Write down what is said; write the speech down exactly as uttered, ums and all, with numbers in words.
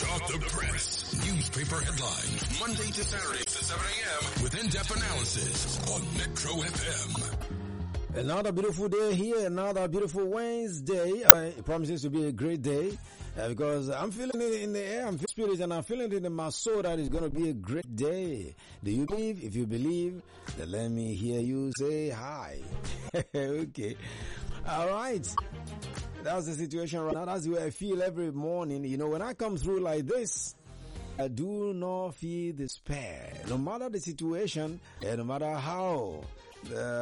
Talk the Press. Newspaper headlines. Monday to Saturday to seven a.m. with in-depth analysis on Metro F M. Another beautiful day here, another beautiful Wednesday. Uh, it promises to be a great day uh, because I'm feeling it in the air, I'm feeling spirit, and I'm feeling it in my soul that it's going to be a great day. Do you believe? If you believe, then let me hear you say hi. Okay. All right. That's the situation right now. That's the way I feel every morning. You know, when I come through like this, I do not feel despair. No matter the situation, and no matter how uh,